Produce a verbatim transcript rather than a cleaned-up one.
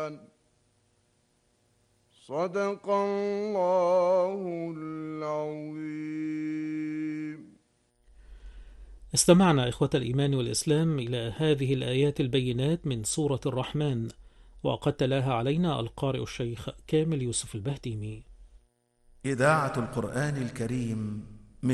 صدق الله العظيم. استمعنا إخوة الإيمان والإسلام إلى هذه الآيات البينات من سورة الرحمن، وقد تلاها علينا القارئ الشيخ كامل يوسف البهتيمي. إذاعة القرآن الكريم